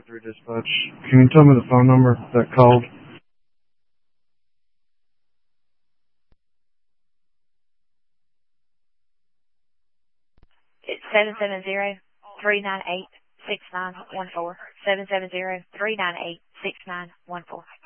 3 Dispatch. Can you tell me the phone number that called? It's 770-398-6914. 770-398-6914.